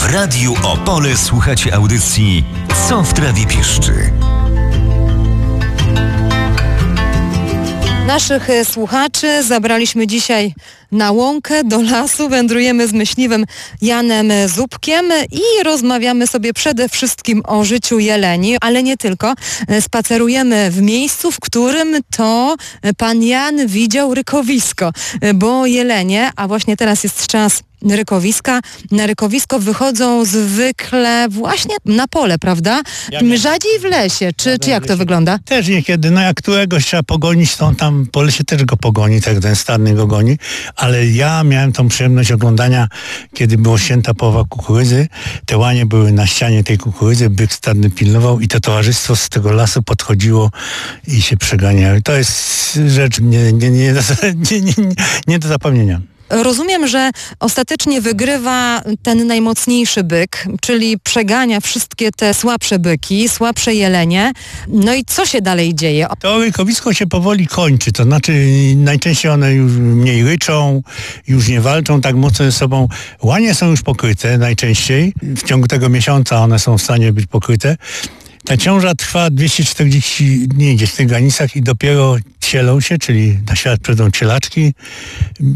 W Radiu Opole słuchacie audycji Co w trawie piszczy. Naszych słuchaczy zabraliśmy dzisiaj na łąkę, do lasu. Wędrujemy z myśliwym Janem Zupkiem i rozmawiamy sobie przede wszystkim o życiu jeleni, ale nie tylko. Spacerujemy w miejscu, w którym to pan Jan widział rykowisko, bo jelenie, a właśnie teraz jest czas rykowiska. Na rykowisko wychodzą zwykle właśnie na pole, prawda? Rzadziej w lesie. Czy jak to wygląda? Też niekiedy. Jak któregoś trzeba pogonić, to on tam po lesie też go pogoni, tak ten stadny go goni. Ale ja miałem tą przyjemność oglądania, kiedy było święta połowa kukurydzy. Te łanie były na ścianie tej kukurydzy, byk stadny pilnował i to towarzystwo z tego lasu podchodziło i się przeganiało. To jest rzecz nie do zapomnienia. Rozumiem, że ostatecznie wygrywa ten najmocniejszy byk, czyli przegania wszystkie te słabsze byki, słabsze jelenie. No i co się dalej dzieje? To rykowisko się powoli kończy, to znaczy najczęściej one już mniej ryczą, już nie walczą tak mocno ze sobą. Łanie są już pokryte najczęściej, w ciągu tego miesiąca one są w stanie być pokryte. Ta ciąża trwa 240 dni gdzieś w tych granicach i dopiero cielą się, czyli na świat przyjdą cielaczki.